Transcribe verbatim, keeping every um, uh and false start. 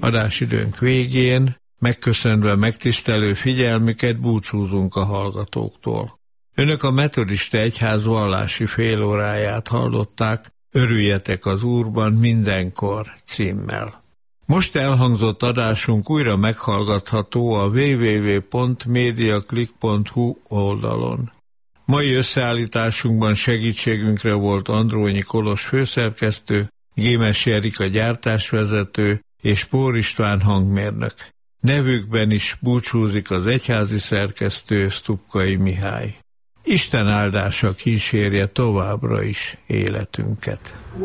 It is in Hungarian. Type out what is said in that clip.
Adásidőnk végén, megköszönve megtisztelő figyelmüket, búcsúzunk a hallgatóktól. Önök a metodista egyház vallási félóráját hallották, Örüljetek az Úrban mindenkor címmel. Most elhangzott adásunk újra meghallgatható a double-u double-u double-u pont mediaclick pont hu oldalon. Mai összeállításunkban segítségünkre volt Andrónyi Kolos főszerkesztő, Gémesi Erika gyártásvezető és Pór István hangmérnök. Nevükben is búcsúzik az egyházi szerkesztő, Stupkai Mihály. Isten áldása kísérje továbbra is életünket.